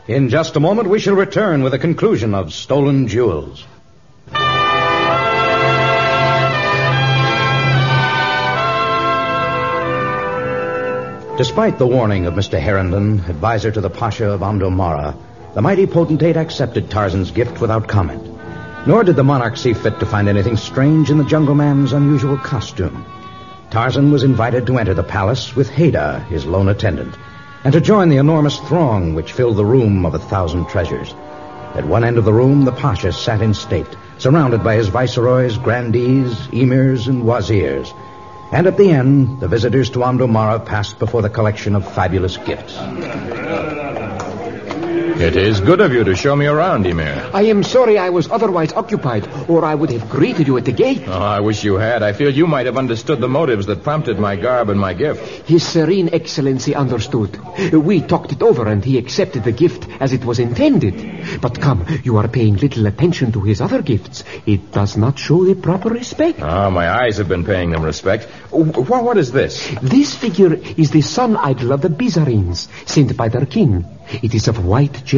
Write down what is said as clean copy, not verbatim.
In just a moment, we shall return with a conclusion of Stolen Jewels. Despite the warning of Mr. Herondon, advisor to the Pasha of Amdomara, the mighty potentate accepted Tarzan's gift without comment. Nor did the monarch see fit to find anything strange in the jungle man's unusual costume. Tarzan was invited to enter the palace with Haida, his lone attendant, and to join the enormous throng which filled the room of 1,000 treasures. At one end of the room, the Pasha sat in state, surrounded by his viceroys, grandees, emirs, and wazirs. And at the end, the visitors to Amdomara passed before the collection of fabulous gifts. It is good of you to show me around, Emir. I am sorry I was otherwise occupied, or I would have greeted you at the gate. Oh, I wish you had. I feel you might have understood the motives that prompted my garb and my gift. His Serene Excellency understood. We talked it over, and he accepted the gift as it was intended. But come, you are paying little attention to his other gifts. It does not show the proper respect. Oh, my eyes have been paying them respect. What is this? This figure is the sun idol of the Bizarines, sent by their king. It is of white